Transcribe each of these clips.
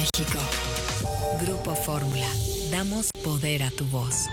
México. Grupo Fórmula. Damos poder a tu voz.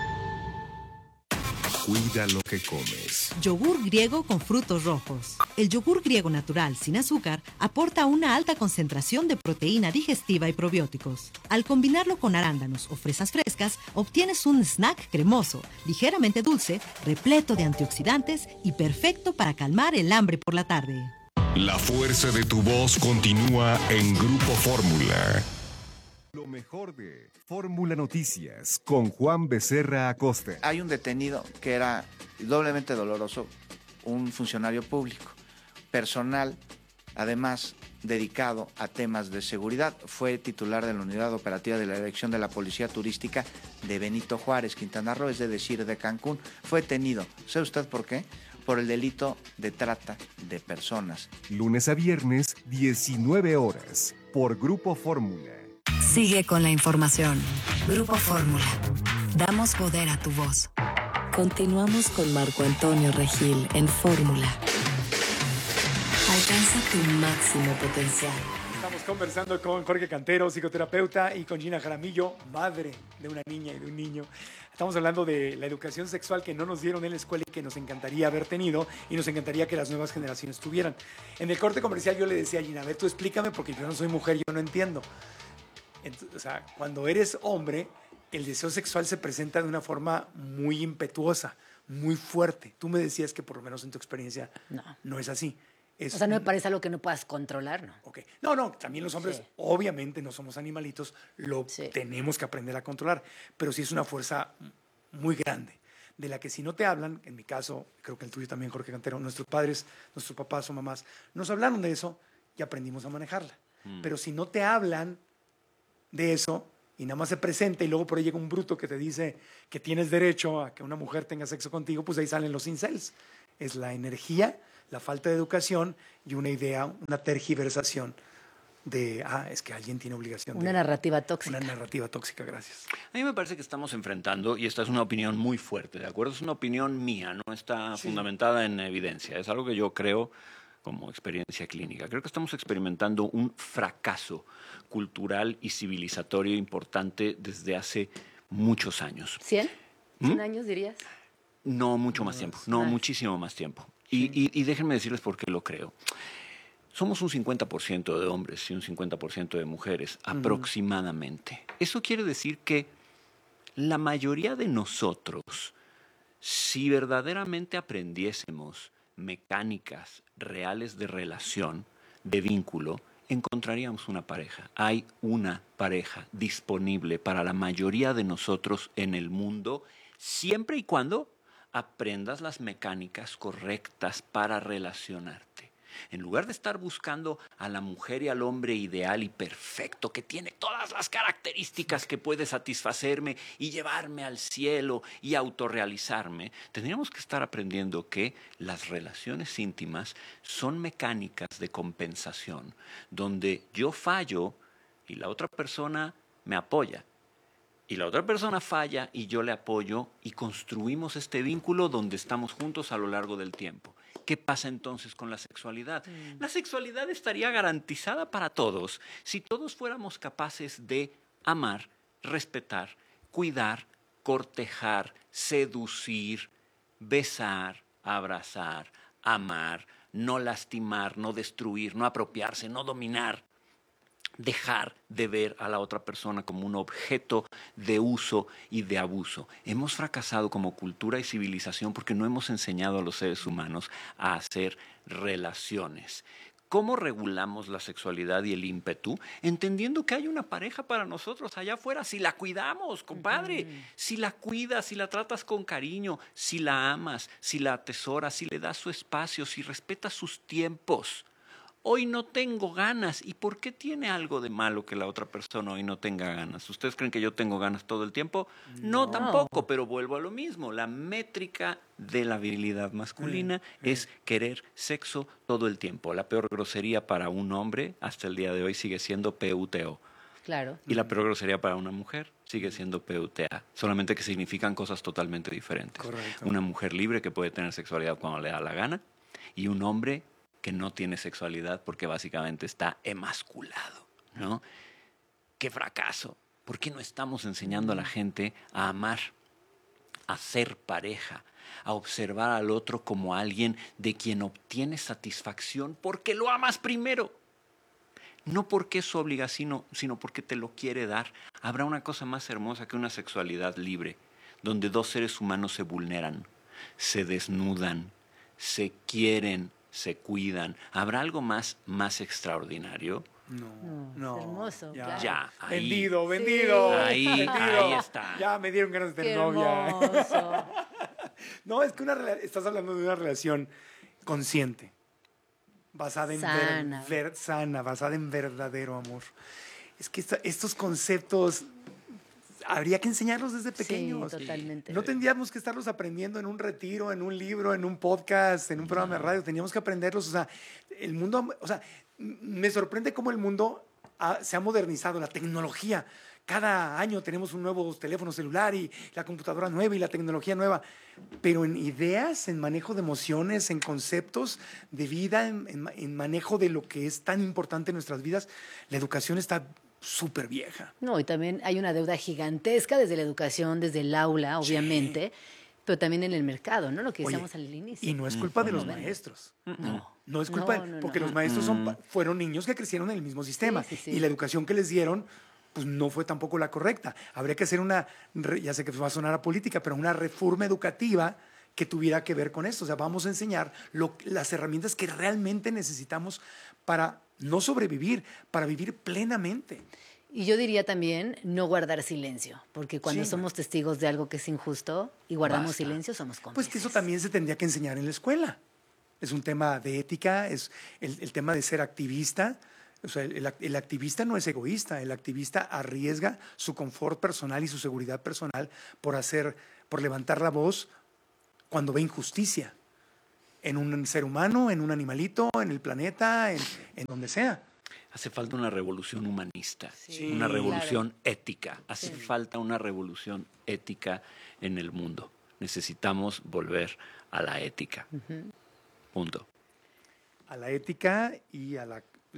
Cuida lo que comes. Yogur griego con frutos rojos. El yogur griego natural sin azúcar aporta una alta concentración de proteína digestiva y probióticos. Al combinarlo con arándanos o fresas frescas, obtienes un snack cremoso, ligeramente dulce, repleto de antioxidantes y perfecto para calmar el hambre por la tarde. La fuerza de tu voz continúa en Grupo Fórmula. Lo mejor de Fórmula Noticias con Juan Becerra Acosta. Hay un detenido que era doblemente doloroso, un funcionario público, personal, además dedicado a temas de seguridad. Fue titular de la unidad operativa de la Dirección de la Policía Turística de Benito Juárez, Quintana Roo, es decir, de Cancún. Fue detenido. ¿Sabe usted por qué? Por el delito de trata de personas. Lunes a viernes, 19 horas, por Grupo Fórmula. Sigue con la información. Grupo Fórmula. Damos poder a tu voz. Continuamos con Marco Antonio Regil en Fórmula. Alcanza tu máximo potencial. Estamos conversando con Jorge Cantero, psicoterapeuta, y con Gina Jaramillo, madre de una niña y de un niño. Estamos hablando de la educación sexual que no nos dieron en la escuela y que nos encantaría haber tenido y nos encantaría que las nuevas generaciones tuvieran. En el corte comercial yo le decía a Gina, a ver, tú explícame porque yo no soy mujer, yo no entiendo. Entonces, o sea, cuando eres hombre, el deseo sexual se presenta de una forma muy impetuosa, muy fuerte. Tú me decías que por lo menos en tu experiencia no es así. O sea, no me parece algo que no puedas controlar, ¿no? Okay. No, también los hombres, obviamente no somos animalitos, lo tenemos que aprender a controlar, pero sí es una fuerza muy grande, de la que si no te hablan, en mi caso, creo que el tuyo también, Jorge Cantero, nuestros padres, nuestros papás o mamás, nos hablaron de eso y aprendimos a manejarla. Pero si no te hablan de eso y nada más se presenta y luego por ahí llega un bruto que te dice que tienes derecho a que una mujer tenga sexo contigo, pues ahí salen los incels. Es la energía, la falta de educación y una idea, una tergiversación de, es que alguien tiene obligación Una narrativa tóxica. Una narrativa tóxica, gracias. A mí me parece que estamos enfrentando, y esta es una opinión muy fuerte, ¿de acuerdo? Es una opinión mía, no está fundamentada en evidencia, es algo que yo creo como experiencia clínica. Creo que estamos experimentando un fracaso cultural y civilizatorio importante desde hace muchos años. ¿100? ¿100 años dirías? No, mucho más tiempo. No, muchísimo más tiempo. Y déjenme decirles por qué lo creo. Somos un 50% de hombres y un 50% de mujeres, aproximadamente. Eso quiere decir que la mayoría de nosotros, si verdaderamente aprendiésemos mecánicas reales de relación, de vínculo, encontraríamos una pareja. Hay una pareja disponible para la mayoría de nosotros en el mundo, siempre y cuando aprendas las mecánicas correctas para relacionarte. En lugar de estar buscando a la mujer y al hombre ideal y perfecto, que tiene todas las características que puede satisfacerme y llevarme al cielo y autorrealizarme, tendríamos que estar aprendiendo que las relaciones íntimas son mecánicas de compensación, donde yo fallo y la otra persona me apoya. Y la otra persona falla y yo le apoyo y construimos este vínculo donde estamos juntos a lo largo del tiempo. ¿Qué pasa entonces con la sexualidad? La sexualidad estaría garantizada para todos si todos fuéramos capaces de amar, respetar, cuidar, cortejar, seducir, besar, abrazar, amar, no lastimar, no destruir, no apropiarse, no dominar. Dejar de ver a la otra persona como un objeto de uso y de abuso. Hemos fracasado como cultura y civilización porque no hemos enseñado a los seres humanos a hacer relaciones. ¿Cómo regulamos la sexualidad y el ímpetu? Entendiendo que hay una pareja para nosotros allá afuera. Si la cuidamos, compadre, si la cuidas, si la tratas con cariño, si la amas, si la atesoras, si le das su espacio, si respetas sus tiempos. Hoy no tengo ganas. ¿Y por qué tiene algo de malo que la otra persona hoy no tenga ganas? ¿Ustedes creen que yo tengo ganas todo el tiempo? No, tampoco, pero vuelvo a lo mismo. La métrica de la virilidad masculina es querer sexo todo el tiempo. La peor grosería para un hombre hasta el día de hoy sigue siendo PUTO. Claro. Y la peor grosería para una mujer sigue siendo PUTA, solamente que significan cosas totalmente diferentes. Correcto. Una mujer libre que puede tener sexualidad cuando le da la gana y un hombre que no tiene sexualidad porque básicamente está emasculado, ¿no? ¡Qué fracaso! ¿Por qué no estamos enseñando a la gente a amar, a ser pareja, a observar al otro como alguien de quien obtienes satisfacción porque lo amas primero? No porque es su obligación, sino porque te lo quiere dar. Habrá una cosa más hermosa que una sexualidad libre, donde dos seres humanos se vulneran, se desnudan, se quieren, se cuidan. ¿Habrá algo más extraordinario? No. Es hermoso, Ya. claro. Ya, ahí. Vendido. Ahí está. Ya me dieron ganas de Qué tener novia. hermoso. No, es que estás hablando de una relación consciente, basada en Sana. sana, basada en verdadero amor. Es que estos conceptos habría que enseñarlos desde pequeños. Sí, totalmente. No tendríamos que estarlos aprendiendo en un retiro, en un libro, en un podcast, en un programa de radio. Teníamos que aprenderlos. O sea, el mundo, o sea, me sorprende cómo el mundo se ha modernizado, la tecnología. Cada año tenemos un nuevo teléfono celular y la computadora nueva y la tecnología nueva. Pero en ideas, en manejo de emociones, en conceptos de vida, en manejo de lo que es tan importante en nuestras vidas, la educación está súper vieja. No, y también hay una deuda gigantesca desde la educación, desde el aula, obviamente, pero también en el mercado, ¿no? Lo que decíamos al inicio. Y no es culpa de los maestros. No es culpa, porque los maestros fueron niños que crecieron en el mismo sistema. Sí. Y la educación que les dieron, pues no fue tampoco la correcta. Habría que hacer ya sé que va a sonar a política, pero una reforma educativa que tuviera que ver con esto. O sea, vamos a enseñar las herramientas que realmente necesitamos para no sobrevivir, para vivir plenamente. Y yo diría también no guardar silencio, porque cuando Sí. somos testigos de algo que es injusto y guardamos Basta. silencio, somos cómplices. Pues que eso también se tendría que enseñar en la escuela. Es un tema de ética, es el tema de ser activista. O sea, el activista no es egoísta, el activista arriesga su confort personal y su seguridad personal por levantar la voz cuando ve injusticia en un ser humano, en un animalito, en el planeta, en donde sea. Hace falta una revolución humanista, Sí, una revolución claro. ética. Hace falta una revolución ética en el mundo. Necesitamos volver a la ética. Punto. A la ética y a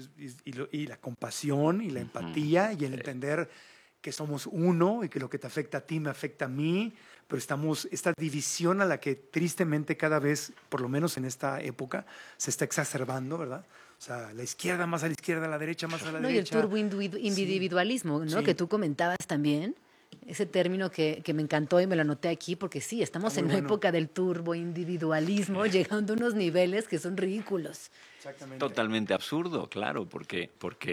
la compasión y la empatía y el entender que somos uno y que lo que te afecta a ti me afecta a mí, pero esta división a la que tristemente cada vez, por lo menos en esta época, se está exacerbando, ¿verdad? O sea, la izquierda más a la izquierda, la derecha más a la No, y el derecha. turbo individualismo, ¿no? Sí. Que tú comentabas también. Ese término que me encantó y me lo anoté aquí porque sí, estamos Está en muy una bueno. época del turbo individualismo, llegando a unos niveles que son ridículos. Exactamente. Totalmente absurdo, claro, porque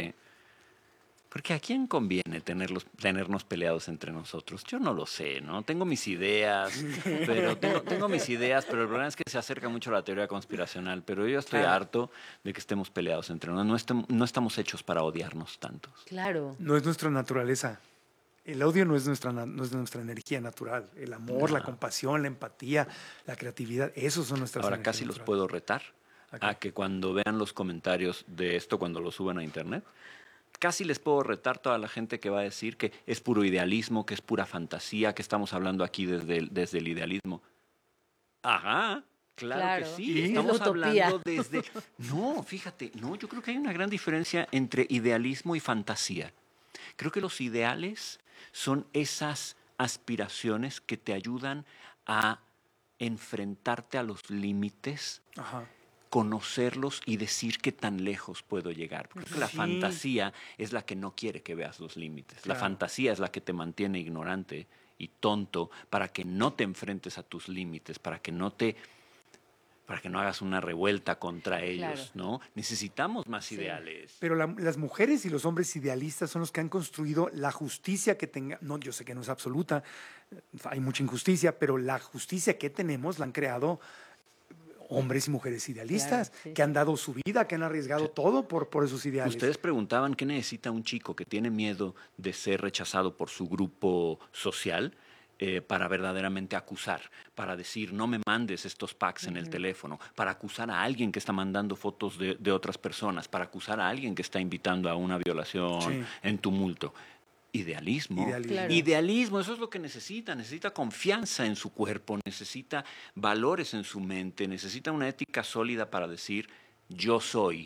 ¿a quién conviene tenernos peleados entre nosotros? Yo no lo sé, ¿no? Tengo mis ideas, pero tengo mis ideas, pero el problema es que se acerca mucho a la teoría conspiracional, pero yo estoy harto de que estemos peleados entre nosotros. No estamos hechos para odiarnos tantos. Claro. No es nuestra naturaleza. El odio no es nuestra energía natural. El amor, la compasión, la empatía, la creatividad, esos son nuestras Ahora energías casi los naturales. puedo retar ¿A qué? a que cuando vean los comentarios de esto, cuando lo suban a internet, casi les puedo retar toda la gente que va a decir que es puro idealismo, que es pura fantasía, que estamos hablando aquí desde el idealismo. Ajá, claro que Claro. sí. ¿Y? Estamos Es la utopía. hablando desde... No, fíjate, no, yo creo que hay una gran diferencia entre idealismo y fantasía. Creo que los ideales son esas aspiraciones que te ayudan a enfrentarte a los límites, Ajá. conocerlos y decir qué tan lejos puedo llegar. Porque creo que la Sí. fantasía es la que no quiere que veas los límites. La Claro. fantasía es la que te mantiene ignorante y tonto para que no te enfrentes a tus límites, para que no hagas una revuelta contra ellos, Claro. ¿no? Necesitamos más Sí. ideales. Pero las mujeres y los hombres idealistas son los que han construido la justicia que tenga. No, yo sé que no es absoluta, hay mucha injusticia, pero la justicia que tenemos la han creado hombres y mujeres idealistas Claro, sí. que han dado su vida, que han arriesgado todo por esos ideales. Ustedes preguntaban qué necesita un chico que tiene miedo de ser rechazado por su grupo social para verdaderamente acusar, para decir no me mandes estos packs en el teléfono, para acusar a alguien que está mandando fotos de otras personas, para acusar a alguien que está invitando a una violación Sí. en tumulto. Idealismo. Claro. Idealismo, eso es lo que necesita confianza en su cuerpo, necesita valores en su mente, necesita una ética sólida para decir yo soy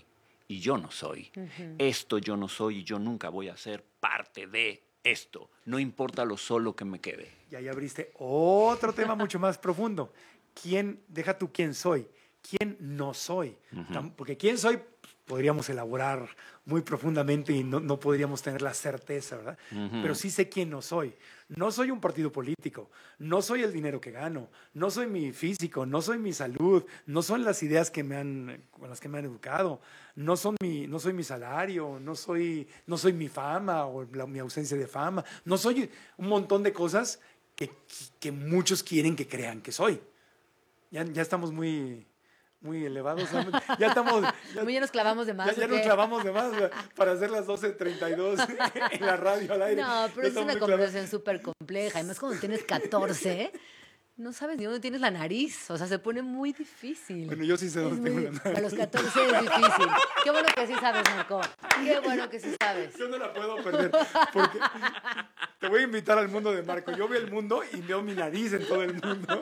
y yo no soy. Esto yo no soy y yo nunca voy a ser parte de esto. No importa lo solo que me quede. Y ahí abriste otro tema mucho más profundo. Deja tú quién soy, quién no soy. Porque quién soy podríamos elaborar muy profundamente y no podríamos tener la certeza, ¿verdad? Pero sí sé quién no soy. No soy un partido político, no soy el dinero que gano, no soy mi físico, no soy mi salud, no son las ideas con las que me han educado, no soy mi salario, no soy mi fama o mi ausencia de fama, no soy un montón de cosas que muchos quieren que crean que soy. Ya estamos muy elevados. Ya nos clavamos de más. Ya nos clavamos de más para hacer las 12:32 en la radio al aire. No, pero es una conversación súper compleja. Además, cuando tienes 14, no sabes ni dónde tienes la nariz. O sea, se pone muy difícil. Bueno, yo sí sé dónde tengo la nariz. A los 14 es difícil. Qué bueno que sí sabes, Marco. Qué bueno que sí sabes. Yo no la puedo perder. Porque te voy a invitar al mundo de Marco. Yo veo el mundo y veo mi nariz en todo el mundo.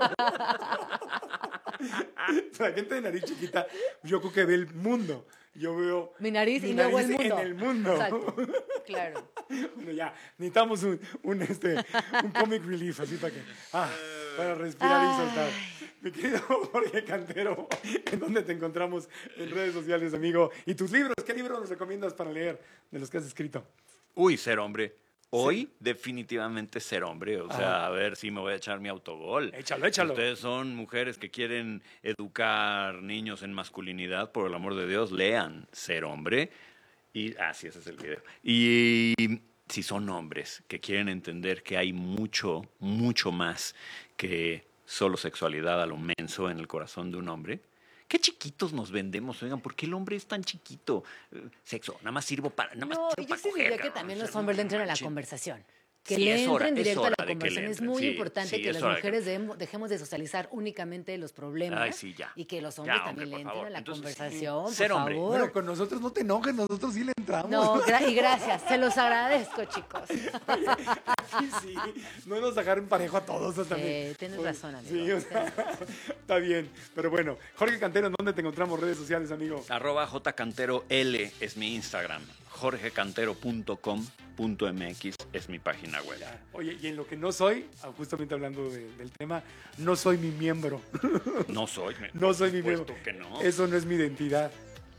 La gente de nariz chiquita, yo creo que ve el mundo. Yo veo mi nariz y luego el mundo. En el mundo. Exacto. Claro. Bueno, ya, necesitamos un comic relief, así para respirar y soltar. Mi querido Jorge Cantero, ¿en dónde te encontramos en redes sociales, amigo? Y tus libros, ¿qué libros nos recomiendas para leer de los que has escrito? Uy, Ser Hombre. Hoy, definitivamente Ser Hombre. O sea, a ver si me voy a echar mi autogol. Échalo. Ustedes son mujeres que quieren educar niños en masculinidad. Por el amor de Dios, lean Ser Hombre. Y, sí, ese es el video. Y si son hombres que quieren entender que hay mucho, mucho más que solo sexualidad a lo menso en el corazón de un hombre. Qué chiquitos nos vendemos, oigan, ¿por qué el hombre es tan chiquito? Sexo, nada más sirvo para yo sí diría que también los hombres le entren a la conversación. Que le entren directo a la conversación. Es muy importante que las mujeres dejemos de socializar únicamente los problemas y que los hombres también le entren a la conversación, por favor. Bueno, con nosotros no te enojes, nosotros sí le entramos. No, y gracias, se los agradezco, chicos. Sí, no nos agarren parejo a todos también. Tienes razón, amigo. Sí, está bien, pero bueno. Jorge Cantero, ¿en dónde te encontramos redes sociales, amigo? @jcanterol es mi Instagram. jorgecantero.com.mx es mi página web. Oye, y en lo que no soy, justamente hablando del tema, no soy mi miembro. No soy mi miembro. Que no. Eso no es mi identidad.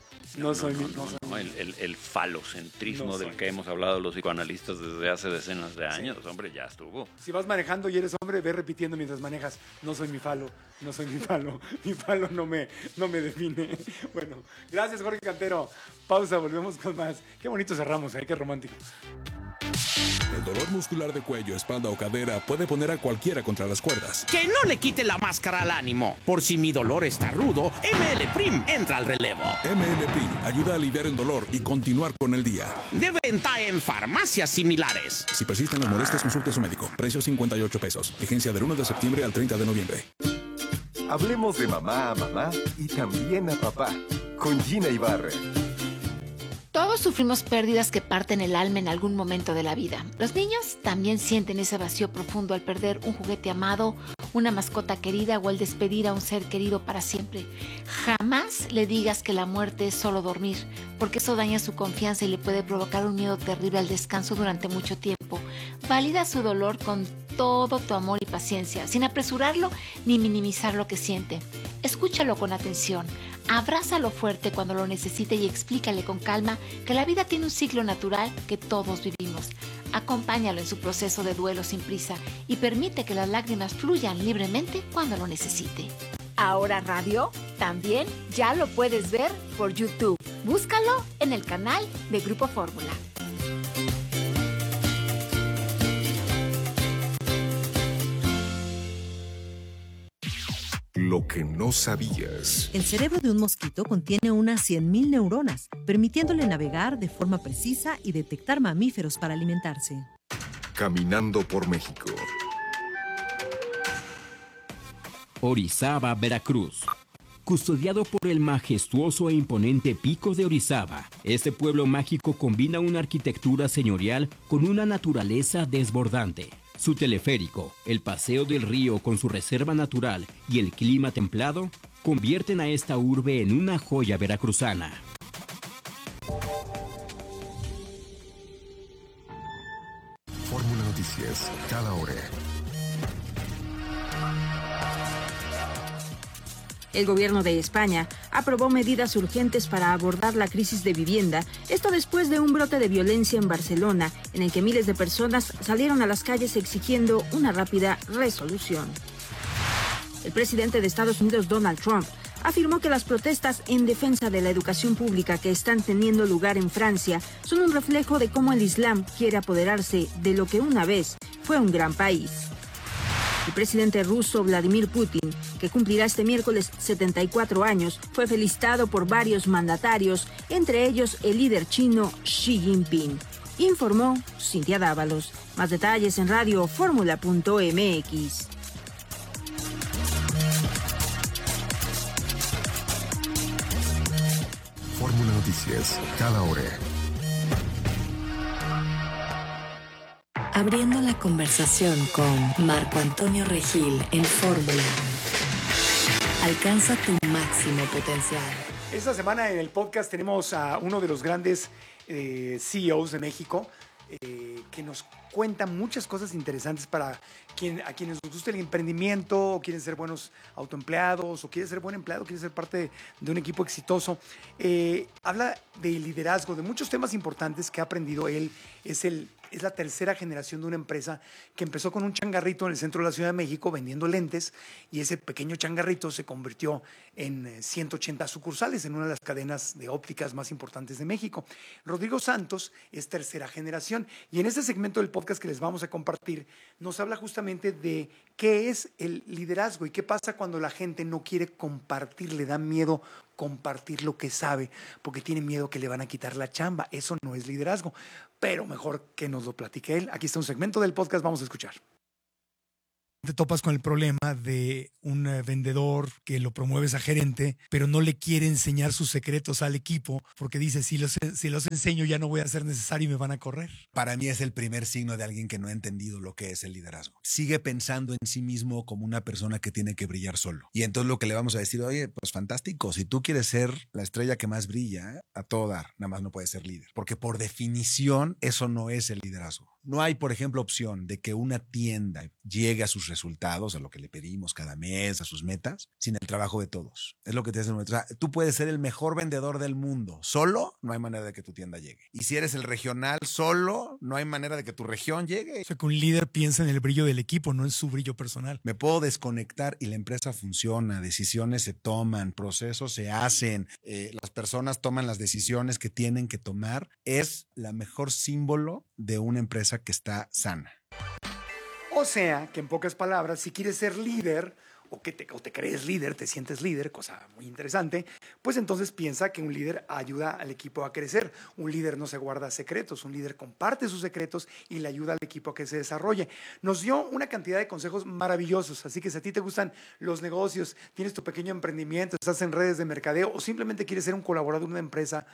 El falocentrismo del que hemos hablado los psicoanalistas desde hace decenas de años, hombre, ya estuvo. Si vas manejando y eres hombre, ve repitiendo mientras manejas, no soy mi falo, mi falo no me define. Bueno, gracias Jorge Cantero. Pausa, volvemos con más. Qué bonito cerramos, qué romántico. El dolor muscular de cuello, espalda o cadera puede poner a cualquiera contra las cuerdas. Que no le quite la máscara al ánimo. Por si mi dolor está rudo, ML Prim entra al relevo. ML Prim ayuda a aliviar el dolor y continuar con el día. De venta en farmacias similares. Si persisten las molestias, consulte a su médico. Precio $58. Vigencia del 1 de septiembre al 30 de noviembre. Hablemos de mamá a mamá y también a papá. Con Gina Ibarra. Todos sufrimos pérdidas que parten el alma en algún momento de la vida. Los niños también sienten ese vacío profundo al perder un juguete amado, una mascota querida o al despedir a un ser querido para siempre. Jamás le digas que la muerte es solo dormir, porque eso daña su confianza y le puede provocar un miedo terrible al descanso durante mucho tiempo. Valida su dolor con todo tu amor y paciencia, sin apresurarlo ni minimizar lo que siente. Escúchalo con atención, abrázalo fuerte cuando lo necesite y explícale con calma que la vida tiene un ciclo natural que todos vivimos. Acompáñalo en su proceso de duelo sin prisa y permite que las lágrimas fluyan libremente cuando lo necesite. Ahora Radio también ya lo puedes ver por YouTube. Búscalo en el canal de Grupo Fórmula. Lo que no sabías. El cerebro de un mosquito contiene unas 100.000 neuronas, permitiéndole navegar de forma precisa y detectar mamíferos para alimentarse. Caminando por México. Orizaba, Veracruz. Custodiado por el majestuoso e imponente Pico de Orizaba, este pueblo mágico combina una arquitectura señorial con una naturaleza desbordante. Su teleférico, el paseo del río con su reserva natural y el clima templado convierten a esta urbe en una joya veracruzana. Fórmula Noticias, cada hora. El gobierno de España aprobó medidas urgentes para abordar la crisis de vivienda, esto después de un brote de violencia en Barcelona, en el que miles de personas salieron a las calles exigiendo una rápida resolución. El presidente de Estados Unidos, Donald Trump, afirmó que las protestas en defensa de la educación pública que están teniendo lugar en Francia son un reflejo de cómo el Islam quiere apoderarse de lo que una vez fue un gran país. El presidente ruso Vladimir Putin, que cumplirá este miércoles 74 años, fue felicitado por varios mandatarios, entre ellos el líder chino Xi Jinping. Informó Cintia Dávalos. Más detalles en radioformula.mx. Fórmula Noticias, cada hora. Abriendo la conversación con Marco Antonio Regil en Fórmula. Alcanza tu máximo potencial. Esta semana en el podcast tenemos a uno de los grandes CEOs de México que nos cuenta muchas cosas interesantes para a quienes nos gusta el emprendimiento, o quieren ser buenos autoempleados, o quieren ser buen empleado, quieren ser parte de un equipo exitoso. Habla de liderazgo, de muchos temas importantes que ha aprendido él. Es la tercera generación de una empresa que empezó con un changarrito en el centro de la Ciudad de México vendiendo lentes, y ese pequeño changarrito se convirtió en 180 sucursales en una de las cadenas de ópticas más importantes de México. Rodrigo Santos es tercera generación, y en este segmento del podcast que les vamos a compartir nos habla justamente de qué es el liderazgo y qué pasa cuando la gente no quiere compartir, le da miedo compartir lo que sabe porque tiene miedo que le van a quitar la chamba. Eso no es liderazgo, pero mejor que nos lo platique él. Aquí está un segmento del podcast, vamos a escuchar. Te topas con el problema de un vendedor que lo promueves a gerente, pero no le quiere enseñar sus secretos al equipo porque dice, si los enseño ya no voy a ser necesario y me van a correr. Para mí es el primer signo de alguien que no ha entendido lo que es el liderazgo. Sigue pensando en sí mismo como una persona que tiene que brillar solo. Y entonces lo que le vamos a decir, oye, pues fantástico, si tú quieres ser la estrella que más brilla, a todo dar, nada más no puedes ser líder. Porque por definición eso no es el liderazgo. No hay, por ejemplo, opción de que una tienda llegue a sus resultados, a lo que le pedimos cada mes, a sus metas, sin el trabajo de todos. Es lo que te hace. O sea, tú puedes ser el mejor vendedor del mundo. Solo no hay manera de que tu tienda llegue. Y si eres el regional, solo no hay manera de que tu región llegue. O sea, que un líder piensa en el brillo del equipo, no en su brillo personal. Me puedo desconectar y la empresa funciona. Decisiones se toman, procesos se hacen. Las personas toman las decisiones que tienen que tomar. Es la mejor símbolo de una empresa que está sana. O sea, que en pocas palabras, si quieres ser líder o te crees líder, te sientes líder, cosa muy interesante, pues entonces piensa que un líder ayuda al equipo a crecer. Un líder no se guarda secretos, un líder comparte sus secretos y le ayuda al equipo a que se desarrolle. Nos dio una cantidad de consejos maravillosos, así que si a ti te gustan los negocios, tienes tu pequeño emprendimiento, estás en redes de mercadeo o simplemente quieres ser un colaborador de una empresa,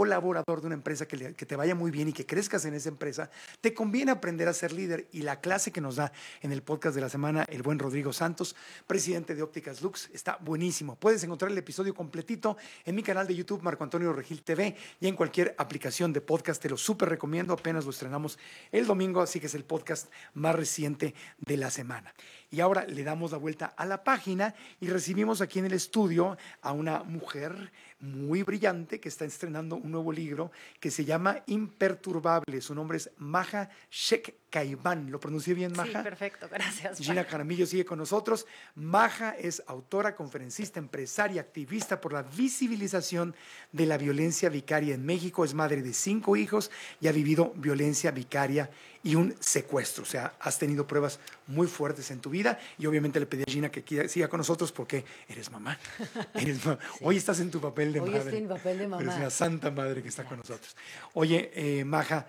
que te vaya muy bien y que crezcas en esa empresa, te conviene aprender a ser líder, y la clase que nos da en el podcast de la semana el buen Rodrigo Santos, presidente de Ópticas Lux, está buenísimo. Puedes encontrar el episodio completito en mi canal de YouTube, Marco Antonio Regil TV, y en cualquier aplicación de podcast. Te lo súper recomiendo, apenas lo estrenamos el domingo, así que es el podcast más reciente de la semana. Y ahora le damos la vuelta a la página y recibimos aquí en el estudio a una mujer muy brillante que está estrenando un nuevo libro que se llama Imperturbable. Su nombre es Maja Shekhaiban. ¿Lo pronuncié bien, Maja? Sí, perfecto, gracias. Gina Jaramillo sigue con nosotros. Maja es autora, conferencista, empresaria, activista por la visibilización de la violencia vicaria en México. Es madre de 5 hijos y ha vivido violencia vicaria y un secuestro. O sea, has tenido pruebas muy fuertes en tu vida, y obviamente le pedí a Gina que siga con nosotros porque eres mamá. Sí. Hoy estás en tu papel de madre. Hoy estoy en papel de mamá. Eres una santa madre que está con nosotros. Oye, Maja,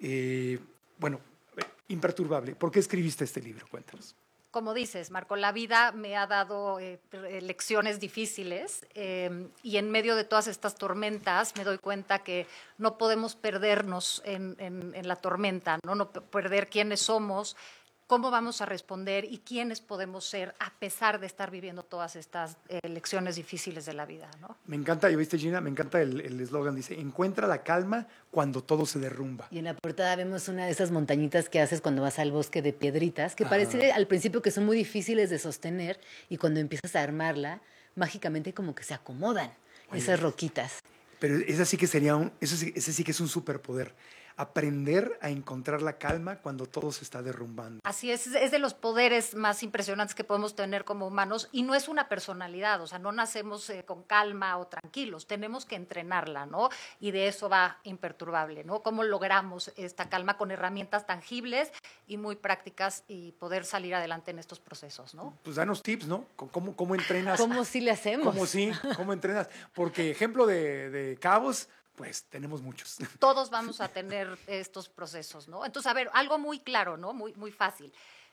Imperturbable, ¿por qué escribiste este libro? Cuéntanos. Como dices, Marco, la vida me ha dado lecciones difíciles, y en medio de todas estas tormentas me doy cuenta que no podemos perdernos en la tormenta, no perder quiénes somos, cómo vamos a responder y quiénes podemos ser a pesar de estar viviendo todas estas lecciones difíciles de la vida, ¿no? Me encanta, ¿ya viste, Gina? Me encanta el eslogan, dice, encuentra la calma cuando todo se derrumba. Y en la portada vemos una de esas montañitas que haces cuando vas al bosque de piedritas, que parece al principio que son muy difíciles de sostener, y cuando empiezas a armarla, mágicamente como que se acomodan esas roquitas. Pero ese sí que ese sí que es un superpoder. Aprender a encontrar la calma cuando todo se está derrumbando. Así es de los poderes más impresionantes que podemos tener como humanos, y no es una personalidad, o sea, no nacemos con calma o tranquilos, tenemos que entrenarla, ¿no? Y de eso va Imperturbable, ¿no? Cómo logramos esta calma con herramientas tangibles y muy prácticas y poder salir adelante en estos procesos, ¿no? Pues danos tips, ¿no? ¿Cómo entrenas? ¿Cómo sí le hacemos? ¿Cómo entrenas? Porque ejemplo de cabos, pues tenemos muchos. Todos vamos a tener estos procesos, ¿no? Entonces, a ver, algo muy claro, ¿no? Muy fácil.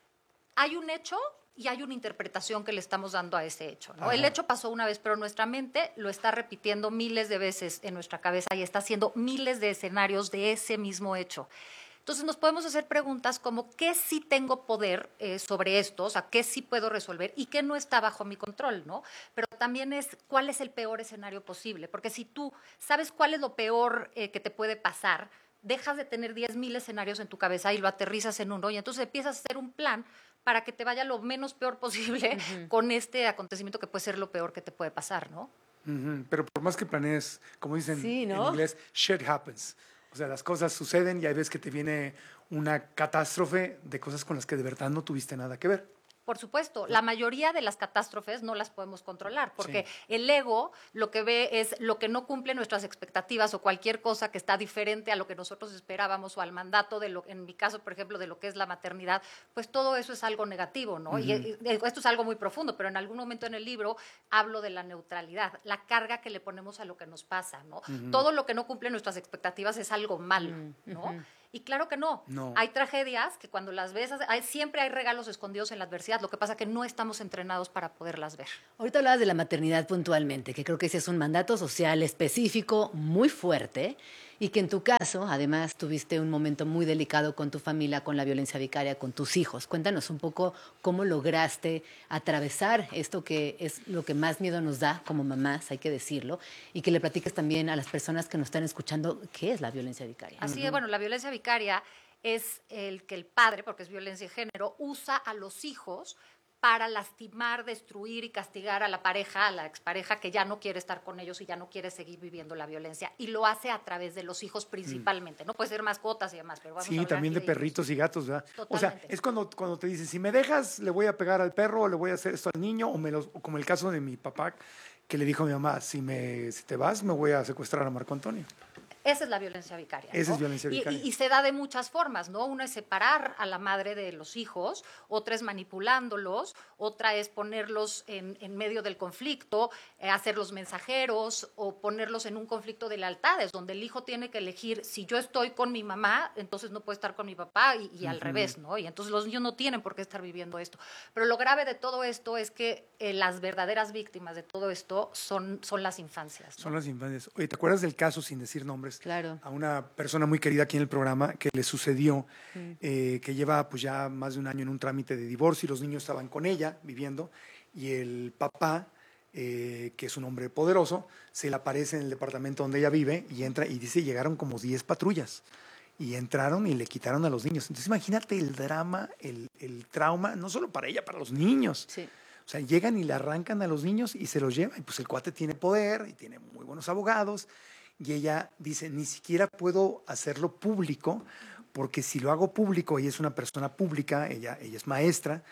Hay un hecho y hay una interpretación que le estamos dando a ese hecho, ¿no? El hecho pasó una vez, pero nuestra mente lo está repitiendo miles de veces en nuestra cabeza y está haciendo miles de escenarios de ese mismo hecho. Entonces nos podemos hacer preguntas como ¿qué sí tengo poder sobre esto? O sea, ¿qué sí puedo resolver y qué no está bajo mi control, ¿no? Pero también es ¿cuál es el peor escenario posible? Porque si tú sabes cuál es lo peor que te puede pasar, dejas de tener 10,000 escenarios en tu cabeza y lo aterrizas en uno, y entonces empiezas a hacer un plan para que te vaya lo menos peor posible con este acontecimiento que puede ser lo peor que te puede pasar, ¿no? Pero por más que planees, como dicen en inglés, shit happens. O sea, las cosas suceden y hay veces que te viene una catástrofe de cosas con las que de verdad no tuviste nada que ver. Por supuesto, la mayoría de las catástrofes no las podemos controlar, porque el ego lo que ve es lo que no cumple nuestras expectativas o cualquier cosa que está diferente a lo que nosotros esperábamos o al mandato de lo, en mi caso, por ejemplo, de lo que es la maternidad, pues todo eso es algo negativo, ¿no? Y esto es algo muy profundo, pero en algún momento en el libro hablo de la neutralidad, la carga que le ponemos a lo que nos pasa, ¿no? Todo lo que no cumple nuestras expectativas es algo malo, ¿no? Y claro que no. Hay tragedias que cuando las ves, siempre hay regalos escondidos en la adversidad. Lo que pasa es que no estamos entrenados para poderlas ver. Ahorita hablabas de la maternidad puntualmente, que creo que ese es un mandato social específico muy fuerte, y que en tu caso, además, tuviste un momento muy delicado con tu familia, con la violencia vicaria, con tus hijos. Cuéntanos un poco cómo lograste atravesar esto que es lo que más miedo nos da como mamás, hay que decirlo, y que le platiques también a las personas que nos están escuchando qué es la violencia vicaria. Así es, bueno, la violencia vicaria es el que el padre, porque es violencia de género, usa a los hijos para lastimar, destruir y castigar a la pareja, a la expareja que ya no quiere estar con ellos y ya no quiere seguir viviendo la violencia. Y lo hace a través de los hijos principalmente. No puede ser mascotas y demás, pero vamos a hablar también de perritos y gatos, ¿verdad? Totalmente. O sea, es cuando te dicen, si me dejas, le voy a pegar al perro, o le voy a hacer esto al niño, o como el caso de mi papá, que le dijo a mi mamá, si te vas, me voy a secuestrar a Marco Antonio. Esa es la violencia vicaria, ¿no? Esa es violencia vicaria. Y se da de muchas formas, ¿no? Una es separar a la madre de los hijos, otra es manipulándolos, otra es ponerlos en medio del conflicto, hacerlos mensajeros o ponerlos en un conflicto de lealtades, donde el hijo tiene que elegir, si yo estoy con mi mamá, entonces no puedo estar con mi papá y al revés, ¿no? Y entonces los niños no tienen por qué estar viviendo esto. Pero lo grave de todo esto es que las verdaderas víctimas de todo esto son las infancias, ¿no? Son las infancias. Oye, ¿te acuerdas del caso, sin decir nombres? Claro. A una persona muy querida aquí en el programa que le sucedió, que lleva pues ya más de un año en un trámite de divorcio y los niños estaban con ella viviendo, y el papá, que es un hombre poderoso, se le aparece en el departamento donde ella vive y entra y dice, llegaron como 10 patrullas y entraron y le quitaron a los niños. Entonces imagínate el drama, el trauma, no solo para ella, para los niños. Sí. O sea, llegan y le arrancan a los niños y se los llevan. Y pues el cuate tiene poder y tiene muy buenos abogados. Y ella dice, ni siquiera puedo hacerlo público, porque si lo hago público, ella es una persona pública, ella es maestra,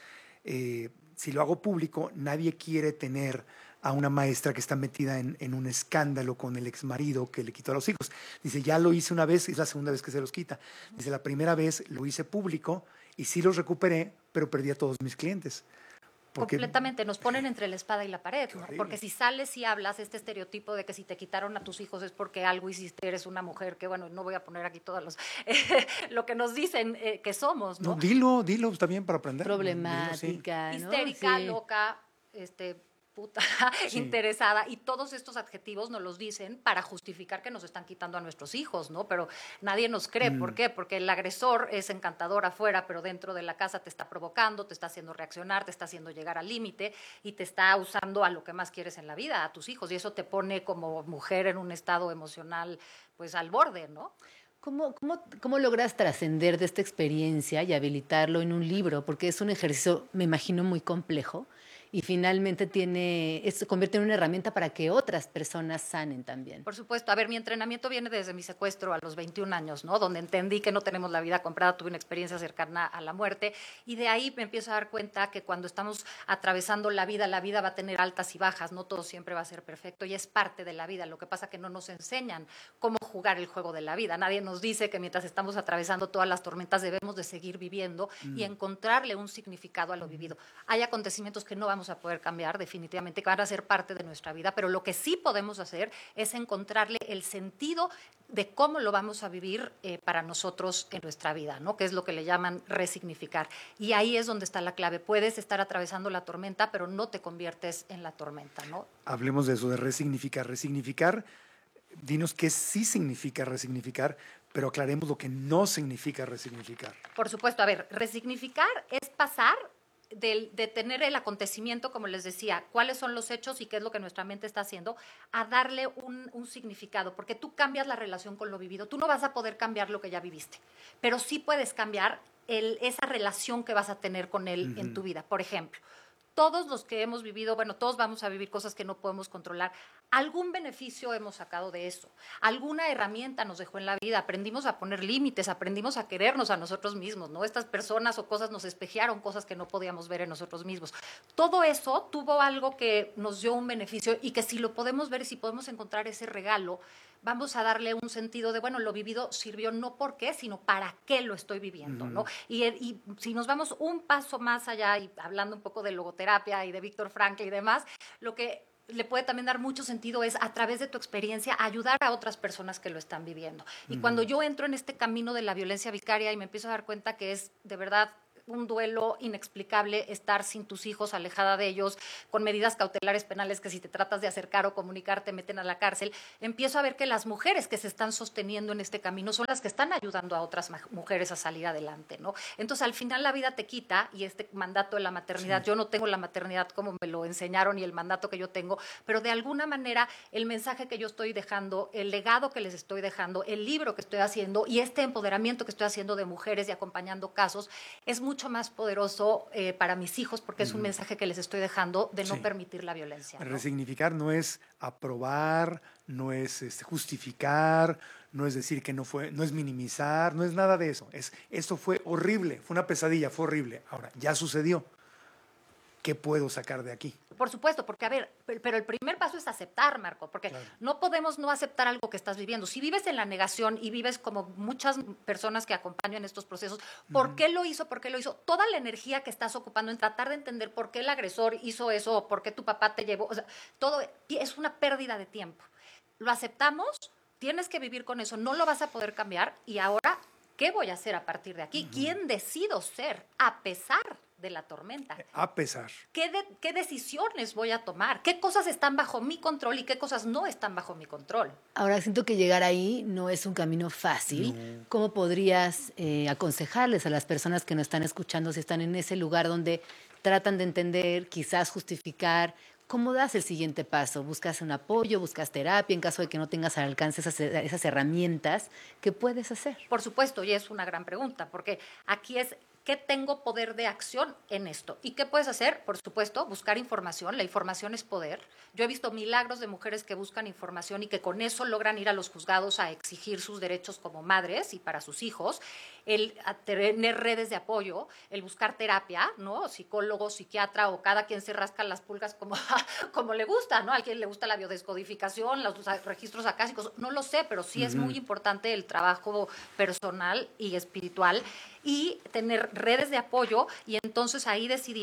si lo hago público, nadie quiere tener a una maestra que está metida en un escándalo con el exmarido que le quitó a los hijos. Dice, ya lo hice una vez, es la segunda vez que se los quita. Dice, la primera vez lo hice público y sí los recuperé, pero perdí a todos mis clientes. Completamente, nos ponen entre la espada y la pared, ¿no? Porque si sales y hablas este estereotipo de que si te quitaron a tus hijos es porque algo hiciste, eres una mujer, que bueno, no voy a poner aquí todos los lo que nos dicen que somos, ¿no? No, dilo, está bien para aprender. Problemática, ¿no? Histérica, loca, puta, interesada, y todos estos adjetivos nos los dicen para justificar que nos están quitando a nuestros hijos, ¿no? Pero nadie nos cree. ¿Por qué? Porque el agresor es encantador afuera, pero dentro de la casa te está provocando, te está haciendo reaccionar, te está haciendo llegar al límite y te está usando a lo que más quieres en la vida, a tus hijos, y eso te pone como mujer en un estado emocional pues al borde, ¿no? ¿Cómo logras trascender de esta experiencia y habilitarlo en un libro? Porque es un ejercicio, me imagino, muy complejo y finalmente se convierte en una herramienta para que otras personas sanen también. Por supuesto. A ver, mi entrenamiento viene desde mi secuestro a los 21 años, ¿no? Donde entendí que no tenemos la vida comprada, tuve una experiencia cercana a la muerte, y de ahí me empiezo a dar cuenta que cuando estamos atravesando la vida va a tener altas y bajas, no todo siempre va a ser perfecto, y es parte de la vida. Lo que pasa es que no nos enseñan cómo jugar el juego de la vida. Nadie nos dice que mientras estamos atravesando todas las tormentas debemos de seguir viviendo y encontrarle un significado a lo vivido. Hay acontecimientos que no vamos a poder cambiar, definitivamente, que van a ser parte de nuestra vida, pero lo que sí podemos hacer es encontrarle el sentido de cómo lo vamos a vivir para nosotros en nuestra vida, ¿no? Que es lo que le llaman resignificar. Y ahí es donde está la clave. Puedes estar atravesando la tormenta, pero no te conviertes en la tormenta, ¿no? Hablemos de eso, de resignificar. Resignificar, dinos qué sí significa resignificar, pero aclaremos lo que no significa resignificar. Por supuesto. A ver, resignificar es pasar de tener el acontecimiento, como les decía, cuáles son los hechos y qué es lo que nuestra mente está haciendo, a darle un significado, porque tú cambias la relación con lo vivido. Tú no vas a poder cambiar lo que ya viviste, pero sí puedes cambiar esa relación que vas a tener con él en tu vida. Por ejemplo, todos los que hemos vivido, bueno, todos vamos a vivir cosas que no podemos controlar. Algún beneficio hemos sacado de eso. Alguna herramienta nos dejó en la vida. Aprendimos a poner límites, aprendimos a querernos a nosotros mismos, ¿no? Estas personas o cosas nos espejearon cosas que no podíamos ver en nosotros mismos. Todo eso tuvo algo que nos dio un beneficio y que si lo podemos ver y si podemos encontrar ese regalo, vamos a darle un sentido de, bueno, lo vivido sirvió no por qué, sino para qué lo estoy viviendo, ¿no? Y si nos vamos un paso más allá, y hablando un poco de logoterapia y de Víctor Frankl y demás, lo que le puede también dar mucho sentido es, a través de tu experiencia, ayudar a otras personas que lo están viviendo. Y cuando yo entro en este camino de la violencia vicaria y me empiezo a dar cuenta que es, de verdad, un duelo inexplicable estar sin tus hijos, alejada de ellos, con medidas cautelares penales que si te tratas de acercar o comunicar te meten a la cárcel, empiezo a ver que las mujeres que se están sosteniendo en este camino son las que están ayudando a otras mujeres a salir adelante, ¿no? Entonces, al final la vida te quita, y este mandato de la maternidad, yo no tengo la maternidad como me lo enseñaron y el mandato que yo tengo, pero de alguna manera el mensaje que yo estoy dejando, el legado que les estoy dejando, el libro que estoy haciendo y este empoderamiento que estoy haciendo de mujeres y acompañando casos, es mucho más poderoso para mis hijos, porque es un mensaje que les estoy dejando de no permitir la violencia, ¿no? Resignificar no es aprobar, no es justificar, no es decir que no es minimizar, no es nada de eso. Esto fue horrible, fue una pesadilla, fue horrible. Ahora, ya sucedió. ¿Qué puedo sacar de aquí? Por supuesto, porque, a ver, pero el primer paso es aceptar, Marco, porque no podemos no aceptar algo que estás viviendo. Si vives en la negación y vives como muchas personas que acompañan estos procesos, ¿por qué lo hizo? ¿Por qué lo hizo? Toda la energía que estás ocupando en tratar de entender por qué el agresor hizo eso o por qué tu papá te llevó, o sea, todo es una pérdida de tiempo. Lo aceptamos, tienes que vivir con eso, no lo vas a poder cambiar, y ahora, ¿qué voy a hacer a partir de aquí? ¿Quién decido ser a pesar de la tormenta? A pesar. ¿Qué decisiones voy a tomar? ¿Qué cosas están bajo mi control y qué cosas no están bajo mi control? Ahora, siento que llegar ahí no es un camino fácil. No. ¿Cómo podrías aconsejarles a las personas que nos están escuchando, si están en ese lugar donde tratan de entender, quizás justificar? ¿Cómo das el siguiente paso? ¿Buscas un apoyo? ¿Buscas terapia en caso de que no tengas al alcance esas herramientas? ¿Qué puedes hacer? Por supuesto, y es una gran pregunta, porque aquí es, ¿qué tengo poder de acción en esto? ¿Y qué puedes hacer? Por supuesto, buscar información. La información es poder. Yo he visto milagros de mujeres que buscan información y que con eso logran ir a los juzgados a exigir sus derechos como madres y para sus hijos. El tener redes de apoyo, el buscar terapia, ¿no? Psicólogo, psiquiatra, o cada quien se rasca las pulgas como le gusta, ¿no? A quien le gusta la biodescodificación, los registros acásicos, no lo sé, pero sí es muy importante el trabajo personal y espiritual, y tener redes de apoyo, y entonces ahí decidir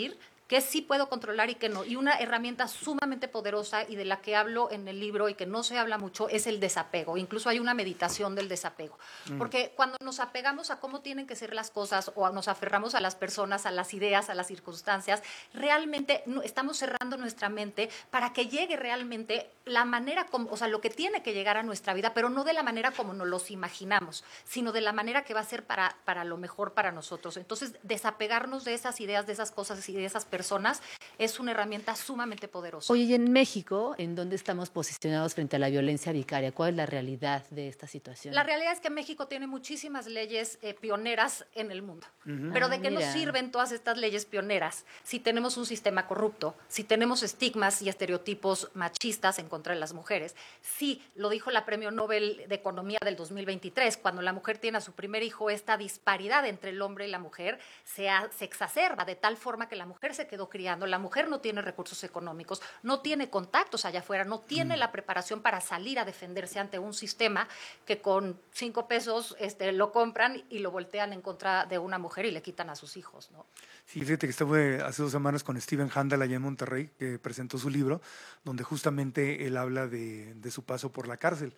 qué sí puedo controlar y qué no. Y una herramienta sumamente poderosa y de la que hablo en el libro y que no se habla mucho es el desapego. Incluso hay una meditación del desapego. Porque cuando nos apegamos a cómo tienen que ser las cosas o nos aferramos a las personas, a las ideas, a las circunstancias, realmente estamos cerrando nuestra mente para que llegue realmente la manera como, o sea, lo que tiene que llegar a nuestra vida, pero no de la manera como nos los imaginamos, sino de la manera que va a ser para lo mejor para nosotros. Entonces, desapegarnos de esas ideas, de esas cosas y de esas personas es una herramienta sumamente poderosa. Oye, y en México, ¿en dónde estamos posicionados frente a la violencia vicaria? ¿Cuál es la realidad de esta situación? La realidad es que México tiene muchísimas leyes pioneras en el mundo. Pero ¿de qué nos sirven todas estas leyes pioneras si tenemos un sistema corrupto, si tenemos estigmas y estereotipos machistas en contra de las mujeres? Sí, lo dijo la Premio Nobel de Economía del 2023, cuando la mujer tiene a su primer hijo, esta disparidad entre el hombre y la mujer se exacerba de tal forma que la mujer se quedó criando, la mujer no tiene recursos económicos, no tiene contactos allá afuera, no tiene la preparación para salir a defenderse ante un sistema que con 5 pesos lo compran y lo voltean en contra de una mujer y le quitan a sus hijos, ¿no? Sí, fíjate que estuve hace 2 semanas con Steven Handel allá en Monterrey, que presentó su libro, donde justamente él habla de su paso por la cárcel.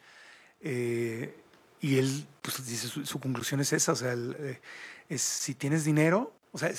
Y él pues, dice, su conclusión es esa, o sea, si tienes dinero, o sea,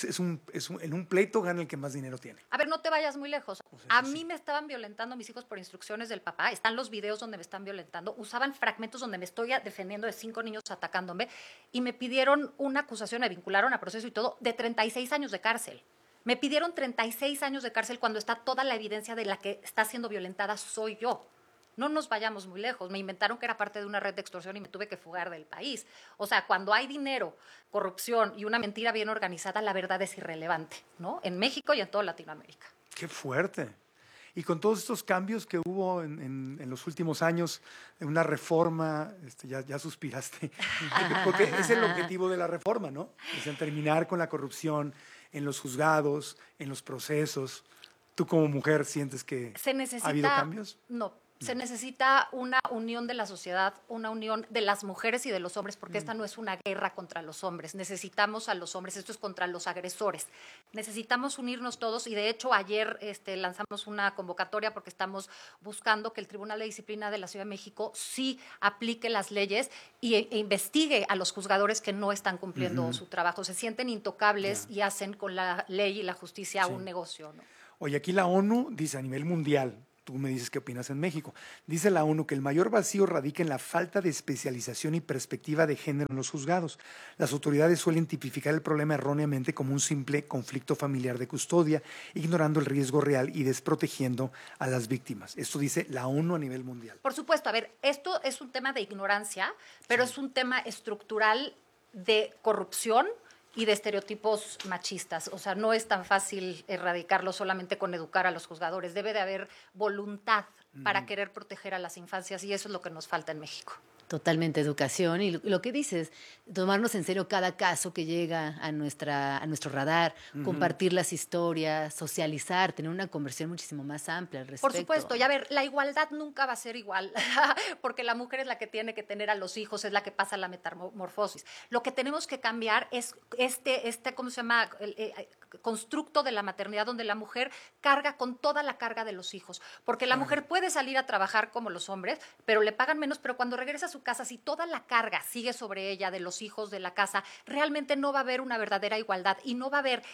en un pleito gana el que más dinero tiene. A ver, no te vayas muy lejos. O sea, a mí me estaban violentando mis hijos por instrucciones del papá. Están los videos donde me están violentando. Usaban fragmentos donde me estoy defendiendo de 5 niños atacándome y me pidieron una acusación, me vincularon a proceso y todo, de 36 años de cárcel. Me pidieron 36 años de cárcel cuando está toda la evidencia de la que está siendo violentada soy yo. No nos vayamos muy lejos. Me inventaron que era parte de una red de extorsión y me tuve que fugar del país. O sea, cuando hay dinero, corrupción y una mentira bien organizada, la verdad es irrelevante, ¿no? En México y en toda Latinoamérica. ¡Qué fuerte! Y con todos estos cambios que hubo en los últimos años, en una reforma, ya suspiraste, porque es el objetivo de la reforma, ¿no? Es en terminar con la corrupción en los juzgados, en los procesos. ¿Tú como mujer sientes que ha habido cambios? No. Se necesita una unión de la sociedad, una unión de las mujeres y de los hombres, porque esta no es una guerra contra los hombres. Necesitamos a los hombres, esto es contra los agresores. Necesitamos unirnos todos y de hecho ayer lanzamos una convocatoria porque estamos buscando que el Tribunal de Disciplina de la Ciudad de México sí aplique las leyes e investigue a los juzgadores que no están cumpliendo su trabajo. Se sienten intocables y hacen con la ley y la justicia un negocio, ¿no? Oye, aquí la ONU dice a nivel mundial, tú me dices qué opinas en México. Dice la ONU que el mayor vacío radica en la falta de especialización y perspectiva de género en los juzgados. Las autoridades suelen tipificar el problema erróneamente como un simple conflicto familiar de custodia, ignorando el riesgo real y desprotegiendo a las víctimas. Esto dice la ONU a nivel mundial. Por supuesto, a ver, esto es un tema de ignorancia, pero es un tema estructural de corrupción y de estereotipos machistas. O sea, no es tan fácil erradicarlo solamente con educar a los juzgadores. Debe de haber voluntad para querer proteger a las infancias y eso es lo que nos falta en México. Totalmente, educación y lo que dices, tomarnos en serio cada caso que llega a nuestro radar, compartir las historias, socializar, tener una conversación muchísimo más amplia al respecto. Por supuesto, y a ver, la igualdad nunca va a ser igual, porque la mujer es la que tiene que tener a los hijos, es la que pasa la metamorfosis. Lo que tenemos que cambiar es ¿cómo se llama? Constructo de la maternidad donde la mujer carga con toda la carga de los hijos, porque la mujer puede salir a trabajar como los hombres, pero le pagan menos, pero cuando regresa a su casa, si toda la carga sigue sobre ella de los hijos de la casa, realmente no va a haber una verdadera igualdad y no va a haber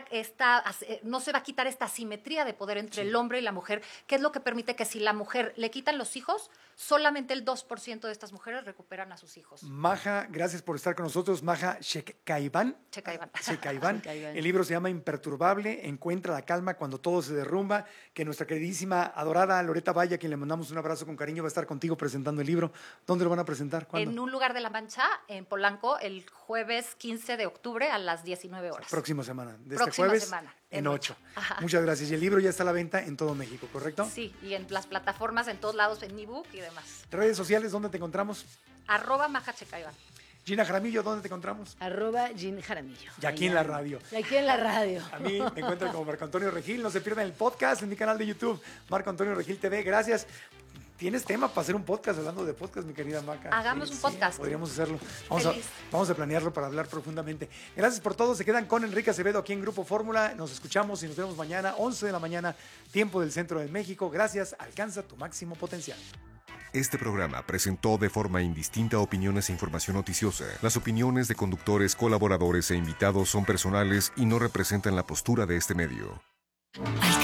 no se va a quitar esta asimetría de poder entre el hombre y la mujer, que es lo que permite que si la mujer le quitan los hijos, solamente el 2% de estas mujeres recuperan a sus hijos. Maja, gracias por estar con nosotros. Maja Chekaiban. El libro se llama Imperturbable, encuentra la calma cuando todo se derrumba, que nuestra queridísima, adorada Loreta Valle, a quien le mandamos un abrazo con cariño, va a estar contigo presentando el libro. ¿Dónde lo van a presentar? ¿Cuándo? En un lugar de La Mancha, en Polanco, el jueves 15 de octubre a las 19 horas. Próxima semana. De este jueves en 8. Muchas gracias. Y el libro ya está a la venta en todo México, ¿correcto? Sí, y en las plataformas, en todos lados, en ebook y demás. Redes sociales, ¿dónde te encontramos? @Maja Chekaiban. Gina Jaramillo, ¿dónde te encontramos? Gin Jaramillo. Y aquí en la radio. Y aquí en la radio. A mí me encuentran como Marco Antonio Regil. No se pierdan el podcast en mi canal de YouTube, Marco Antonio Regil TV. Gracias. tienes tema para hacer un podcast hablando de podcast, mi querida Maca. Hagamos un podcast. Podríamos hacerlo. Vamos a planearlo para hablar profundamente. Gracias por todo. Se quedan con Enrique Acevedo aquí en Grupo Fórmula. Nos escuchamos y nos vemos mañana, 11 de la mañana, tiempo del centro de México. Gracias. Alcanza tu máximo potencial. Este programa presentó de forma indistinta opiniones e información noticiosa. Las opiniones de conductores, colaboradores e invitados son personales y no representan la postura de este medio.